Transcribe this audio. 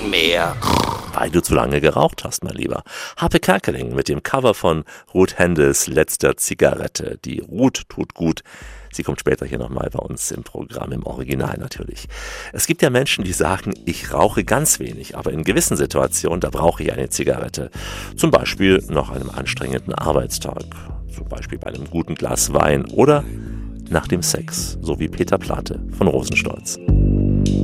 mehr. Weil du zu lange geraucht hast, mein Lieber. Harpe Kerkeling mit dem Cover von Ruth Hendes letzter Zigarette. Die Ruth tut gut. Sie kommt später hier nochmal bei uns im Programm, im Original natürlich. Es gibt ja Menschen, die sagen, ich rauche ganz wenig, aber in gewissen Situationen, da brauche ich eine Zigarette. Zum Beispiel nach einem anstrengenden Arbeitstag. Zum Beispiel bei einem guten Glas Wein oder nach dem Sex, so wie Peter Plate von Rosenstolz.